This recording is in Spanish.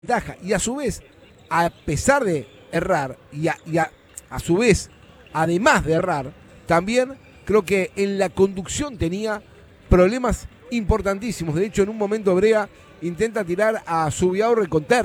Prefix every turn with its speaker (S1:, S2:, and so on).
S1: ventaja. Y a su vez, a pesar de errar, a su vez, además de errar, también creo que en la conducción tenía problemas importantísimos. De hecho, en un momento Brea intenta tirar a Zubiaurre con